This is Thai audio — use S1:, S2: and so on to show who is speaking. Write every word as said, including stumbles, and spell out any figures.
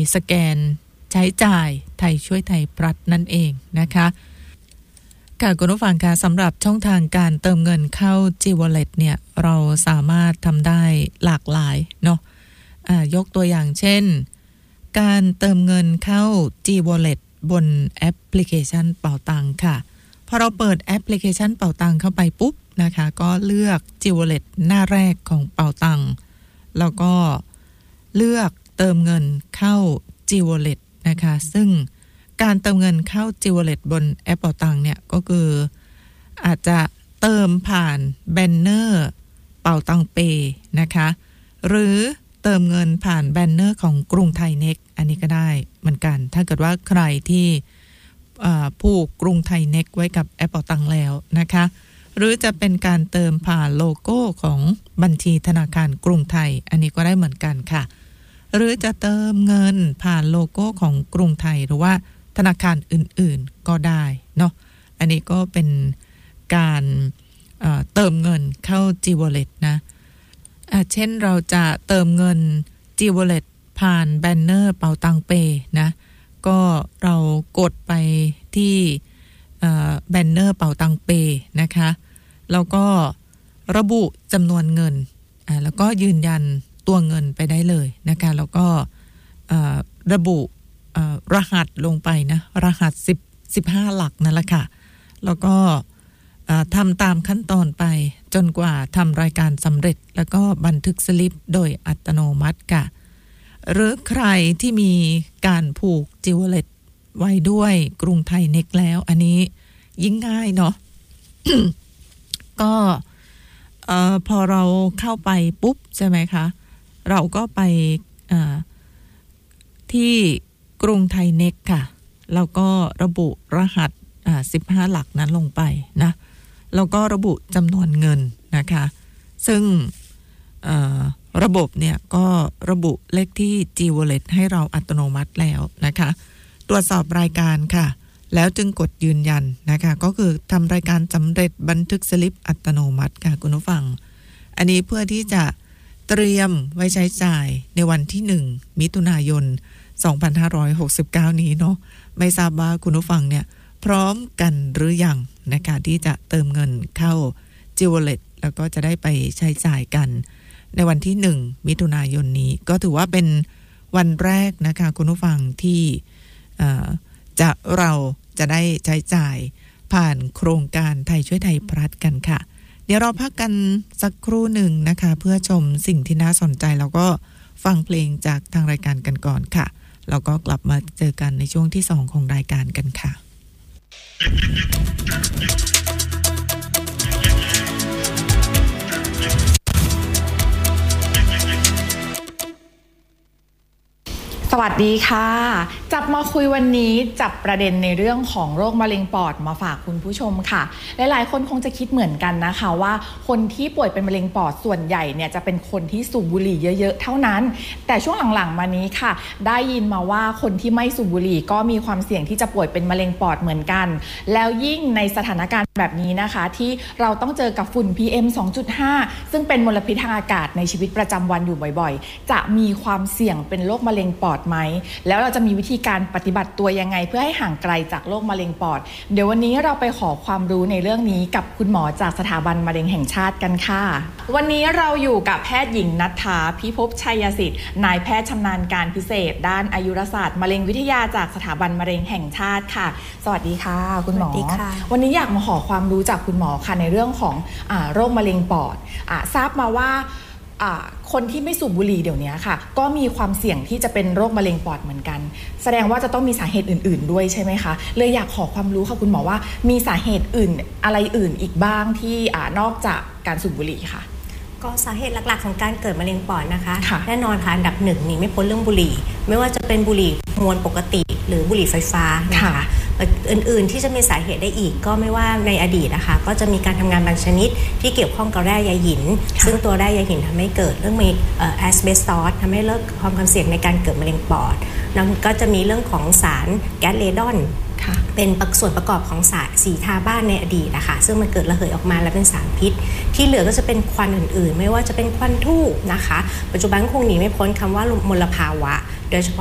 S1: สแกนใช้จ่ายไทยช่วยไทยพลัสนั่นเองนะคะค่ะคุณผู้ฟังคะสำหรับช่องทางการเติมเงินเข้า G-Wallet เนี่ยเราสามารถทำได้หลากหลายเนาะอ่ายกตัวอย่างเช่นการเติมเงินเข้า G-Wallet บนแอปพลิเคชันเป๋าตังค่ะพอเราเปิดแอปพลิเคชันเป๋าตังเข้าไปปุ๊บนะคะก็เลือก G-Wallet หน้าแรกของเป๋าตังแล้วก็เลือกเติมเงินเข้า G-Wallet นะคะซึ่งการเติมเงินเข้า G-Wallet บนแอปเป๋าตังเนี่ยก็คืออาจจะเติมผ่านแบนเนอร์เป๋าตังเปย์นะคะหรือเติมเงินผ่านแบนเนอร์ของกรุงไทยเน็กอันนี้ก็ได้เหมือนกันถ้าเกิดว่าใครที่ผูกกรุงไทยเน็กไว้กับแอปเป๋าตังแล้วนะคะหรือจะเป็นการเติมผ่านโลโก้ของบัญชีธนาคารกรุงไทยอันนี้ก็ได้เหมือนกันค่ะหรือจะเติมเงินผ่านโลโก้ของกรุงไทยหรือว่าธนาคารอื่นๆก็ได้เนาะอันนี้ก็เป็นการเอ่อเติมเงินเข้า G-Wallet นะอ่ะเช่นเราจะเติมเงิน G-Wallet ผ่านแบนเนอร์เป๋าตังเปย์นะก็เรากดไปที่แบนเนอร์เป๋าตังเปย์นะคะแล้วก็ระบุจำนวนเงินอ่าแล้วก็ยืนยันตัวเงินไปได้เลยนะคะแล้วก็ระบุรหัสลงไปนะรหัสสิบ สิบห้าหลักนั่นแหละค่ะแล้วก็ทำตามขั้นตอนไปจนกว่าทำรายการสำเร็จแล้วก็บันทึกสลิปโดยอัตโนมัติค่ะหรือใครที่มีการผูก G-Wallet ไว้ด้วยกรุงไทยเน็กแล้วอันนี้ยิ่งง่ายเนาะ ก็เอ่อพอเราเข้าไปปุ๊บใช่ไหมคะเราก็ไปที่กรุงไทยเน็กค่ะแล้วก็ระบุรหัสสิบห้าหลักนั้นลงไปนะแล้วก็ระบุจำนวนเงินนะคะซึ่งระบบเนี่ยก็ระบุเลขที่ G-Wallet ให้เราอัตโนมัติแล้วนะคะตรวจสอบรายการค่ะแล้วจึงกดยืนยันนะคะก็คือทำรายการสำเร็จบันทึกสลิปอัตโนมัติค่ะคุณผู้ฟังอันนี้เพื่อที่จะเตรียมไว้ใช้จ่ายในวันที่หนึ่งมิถุนายนสองพันห้าร้อยหกสิบเก้านี้เนาะไม่ทราบว่าคุณผู้ฟังเนี่ยพร้อมกันหรือยังนะคะที่จะเติมเงินเข้า G-Wallet แล้วก็จะได้ไปใช้จ่ายกันในวันที่หนึ่งมิถุนายนนี้ก็ถือว่าเป็นวันแรกนะคะคุณผู้ฟังที่จะเราจะได้ใช้จ่ายผ่านโครงการไทยช่วยไทยพลัสกันค่ะเดี๋ยวเราพักกันสักครู่หนึ่งนะคะเพื่อชมสิ่งที่น่าสนใจแล้วก็ฟังเพลงจากทางรายการกันก่อนค่ะแล้วก็กลับมาเจอกันในช่วงที่สองของรายการกันค่ะ
S2: สวัสดีค่ะจับมาคุยวันนี้จับประเด็นในเรื่องของโรคมะเร็งปอดมาฝากคุณผู้ชมค่ะหลายๆคนคงจะคิดเหมือนกันนะคะว่าคนที่ป่วยเป็นมะเร็งปอดส่วนใหญ่เนี่ยจะเป็นคนที่สูบบุหรี่เยอะๆเท่านั้นแต่ช่วงหลังๆมานี้ค่ะได้ยินมาว่าคนที่ไม่สูบบุหรี่ก็มีความเสี่ยงที่จะป่วยเป็นมะเร็งปอดเหมือนกันแล้วยิ่งในสถานการณ์แบบนี้นะคะที่เราต้องเจอกับฝุ่น พี เอ็ม สองจุดห้า ซึ่งเป็นมลพิษทางอากาศในชีวิตประจำวันอยู่บ่อยๆจะมีความเสี่ยงเป็นโรคมะเร็งปอดไหมแล้วเราจะมีวิธีการปฏิบัติตัวยังไงเพื่อให้ห่างไกลจากโรคมะเร็งปอดเดี๋ยววันนี้เราไปขอความรู้ในเรื่องนี้กับคุณหมอจากสถาบันมะเร็งแห่งชาติกันค่ะวันนี้เราอยู่กับแพทย์หญิงณัฐฐาพิภพชัยสิทธิ์นายแพทย์ชำนาญการพิเศษด้านอายุรศาสตร์มะเร็งวิทยาจากสถาบันมะเร็งแห่งชาติค่ะสวัสดีค่ะคุณหมอวันนี้อยากมาขอความรู้จากคุณหมอค่ะในเรื่องของอ่าโรคมะเร็งปอดอ่าทราบมาว่าคนที่ไม่สูบบุหรี่เดี๋ยวนี้ค่ะก็มีความเสี่ยงที่จะเป็นโรคมะเร็งปอดเหมือนกันแสดงว่าจะต้องมีสาเหตุอื่นๆด้วยใช่ไหมคะเลยอยากขอความรู้ค่ะคุณหมอว่ามีสาเหตุอื่นอะไรอื่นอีกบ้างที่นอกจากการสูบบุหรี่ค่ะ
S3: ก็สาเหตุหลักๆของการเกิดมะเร็งปอดนะคะแน่นอนค่ะอันดับหนึ่งนี่ไม่พ้นเรื่องบุหรี่ไม่ว่าจะเป็นบุหรี่มวลปกติหรือบุหรี่ไฟฟ้านะคะอื่นๆที่จะมีสาเหตุได้อีกก็ไม่ว่าในอดีตนะคะก็จะมีการทำงานบางชนิดที่เกี่ยวข้องกับแร่ใยหินซึ่งตัวแร่ใยหินทำให้เกิดเรื่องมีแอสเบสตอสทำให้เลิกความเสี่ยงในการเกิดมะเร็งปอดแล้วก็จะมีเรื่องของสารแก๊สเรดอนเป็นส่วนประกอบของสารสีทาบ้านในอดีตนะคะซึ่งมันเกิดระเหยออกมาแล้วเป็นสารพิษที่เหลือก็จะเป็นควันอื่นๆไม่ว่าจะเป็นควันทูบนะคะปัจจุบันคงหนีไม่พ้นคำว่ามลภาวะโดยเฉพาะ